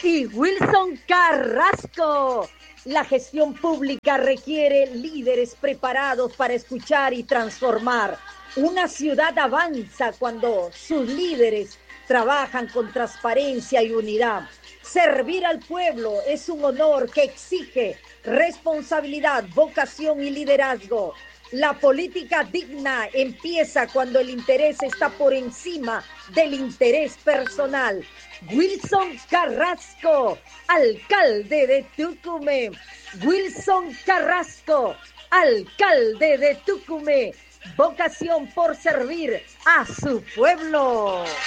y Wilson Carrasco. La gestión pública requiere líderes preparados para escuchar y transformar. Una ciudad avanza cuando sus líderes trabajan con transparencia y unidad. Servir al pueblo es un honor que exige responsabilidad, vocación y liderazgo. La política digna empieza cuando el interés está por encima del interés personal. Wilson Carrasco, alcalde de Tucumán. Wilson Carrasco, alcalde de Tucumán. Vocación por servir a su pueblo.